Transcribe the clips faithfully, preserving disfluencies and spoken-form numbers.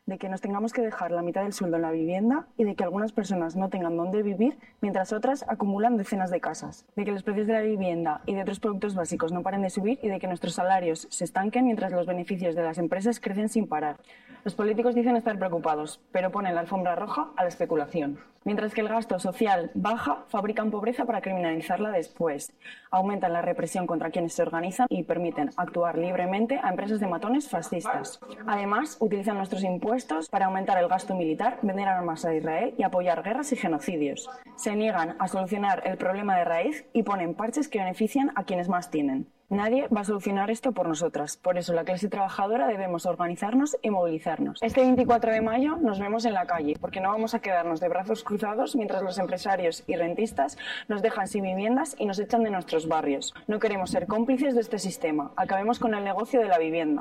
de que nos tengamos que dejar la mitad del sueldo en la vivienda y de que algunas personas no tengan dónde vivir mientras otras acumulan decenas de casas, de que los precios de la vivienda y de otros productos básicos no paren de subir y de que nuestros salarios se estanquen mientras los beneficios de las empresas crecen sin parar. Los políticos dicen estar preocupados, pero ponen la alfombra roja a la especulación. Mientras que el gasto social baja, fabrican pobreza para criminalizarla después. Aumentan la represión contra quienes se organizan y permiten actuar libremente a empresas de matones fascistas. Además, utilizan nuestros impuestos para aumentar el gasto militar, vender armas a Israel y apoyar guerras y genocidios. Se niegan a solucionar el problema de raíz y ponen parches que benefician a quienes más tienen. Nadie va a solucionar esto por nosotras. Por eso la clase trabajadora debemos organizarnos y movilizarnos. Este veinticuatro de mayo nos vemos en la calle, porque no vamos a quedarnos de brazos cruzados mientras los empresarios y rentistas nos dejan sin viviendas y nos echan de nuestros barrios. No queremos ser cómplices de este sistema. Acabemos con el negocio de la vivienda.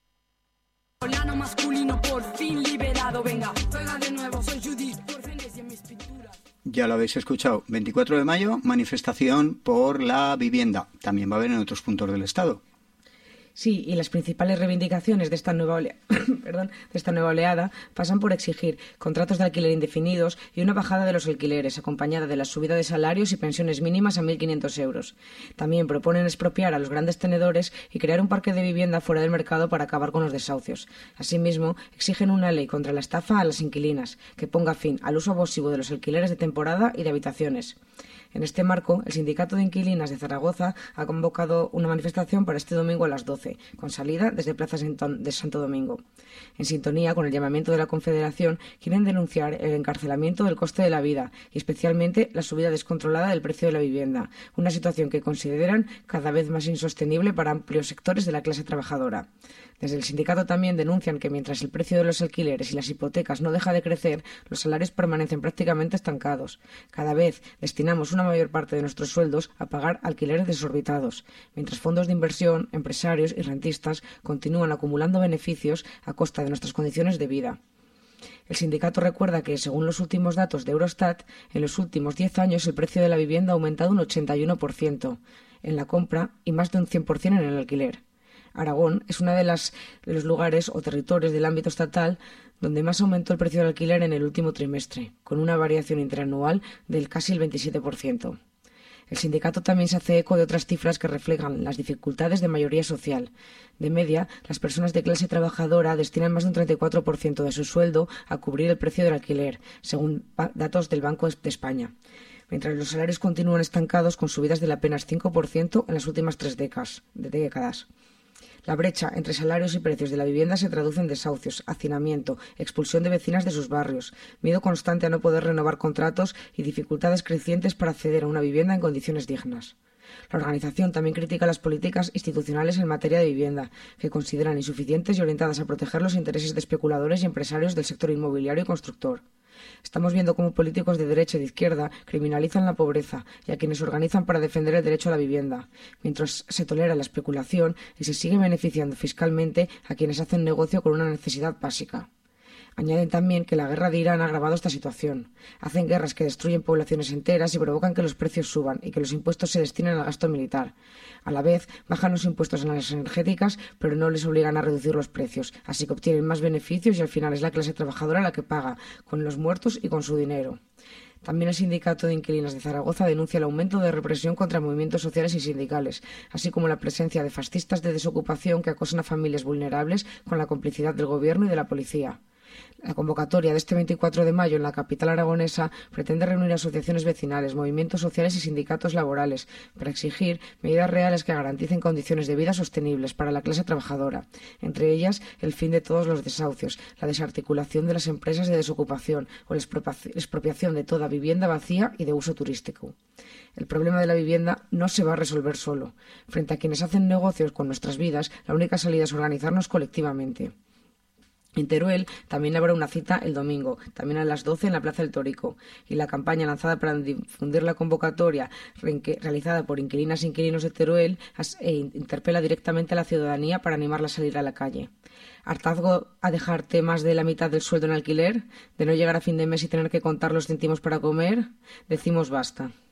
Polano masculino por fin liberado. Venga, juega de nuevo, soy Judith Porceles y en mis pinturas. Ya lo habéis escuchado, veinticuatro de mayo, manifestación por la vivienda. También va a haber en otros puntos del Estado. Sí, y las principales reivindicaciones de esta nueva olea... Perdón, de esta nueva oleada pasan por exigir contratos de alquiler indefinidos y una bajada de los alquileres, acompañada de la subida de salarios y pensiones mínimas a mil quinientos euros. También proponen expropiar a los grandes tenedores y crear un parque de vivienda fuera del mercado para acabar con los desahucios. Asimismo, exigen una ley contra la estafa a las inquilinas, que ponga fin al uso abusivo de los alquileres de temporada y de habitaciones. En este marco, el Sindicato de Inquilinas de Zaragoza ha convocado una manifestación para este domingo a las doce, con salida desde Plaza de Santo Domingo. En sintonía con el llamamiento de la Confederación, quieren denunciar el encarcelamiento del coste de la vida y especialmente la subida descontrolada del precio de la vivienda, una situación que consideran cada vez más insostenible para amplios sectores de la clase trabajadora. Desde el sindicato también denuncian que mientras el precio de los alquileres y las hipotecas no deja de crecer, los salarios permanecen prácticamente estancados. Cada vez destinamos una mayor parte de nuestros sueldos a pagar alquileres desorbitados, mientras fondos de inversión, empresarios y rentistas continúan acumulando beneficios a costa de nuestras condiciones de vida. El sindicato recuerda que, según los últimos datos de Eurostat, en los últimos diez años el precio de la vivienda ha aumentado un ochenta y uno por ciento en la compra y más de un cien por ciento en el alquiler. Aragón es uno de, las, de los lugares o territorios del ámbito estatal donde más aumentó el precio del alquiler en el último trimestre, con una variación interanual del casi el veintisiete por ciento. El sindicato también se hace eco de otras cifras que reflejan las dificultades de mayoría social. De media, las personas de clase trabajadora destinan más de un treinta y cuatro por ciento de su sueldo a cubrir el precio del alquiler, según datos del Banco de España, mientras los salarios continúan estancados con subidas del apenas cinco por ciento en las últimas tres décadas. De décadas. La brecha entre salarios y precios de la vivienda se traduce en desahucios, hacinamiento, expulsión de vecinas de sus barrios, miedo constante a no poder renovar contratos y dificultades crecientes para acceder a una vivienda en condiciones dignas. La organización también critica las políticas institucionales en materia de vivienda, que consideran insuficientes y orientadas a proteger los intereses de especuladores y empresarios del sector inmobiliario y constructor. Estamos viendo cómo políticos de derecha y de izquierda criminalizan la pobreza y a quienes se organizan para defender el derecho a la vivienda, mientras se tolera la especulación y se sigue beneficiando fiscalmente a quienes hacen negocio con una necesidad básica. Añaden también que la guerra de Irán ha agravado esta situación. Hacen guerras que destruyen poblaciones enteras y provocan que los precios suban y que los impuestos se destinen al gasto militar. A la vez, bajan los impuestos en las energéticas, pero no les obligan a reducir los precios, así que obtienen más beneficios y al final es la clase trabajadora la que paga, con los muertos y con su dinero. También el Sindicato de Inquilinas de Zaragoza denuncia el aumento de represión contra movimientos sociales y sindicales, así como la presencia de fascistas de desocupación que acosan a familias vulnerables con la complicidad del Gobierno y de la policía. La convocatoria de este veinticuatro de mayo en la capital aragonesa pretende reunir asociaciones vecinales, movimientos sociales y sindicatos laborales para exigir medidas reales que garanticen condiciones de vida sostenibles para la clase trabajadora, entre ellas el fin de todos los desahucios, la desarticulación de las empresas de desocupación o la expropiación de toda vivienda vacía y de uso turístico. El problema de la vivienda no se va a resolver solo. Frente a quienes hacen negocios con nuestras vidas, la única salida es organizarnos colectivamente. En Teruel también habrá una cita el domingo, también a las doce en la Plaza del Torico, y la campaña lanzada para difundir la convocatoria realizada por inquilinas e inquilinos de Teruel interpela directamente a la ciudadanía para animarla a salir a la calle. ¿Hartazgo a dejarte más de la mitad del sueldo en alquiler? ¿De no llegar a fin de mes y tener que contar los céntimos para comer? Decimos basta.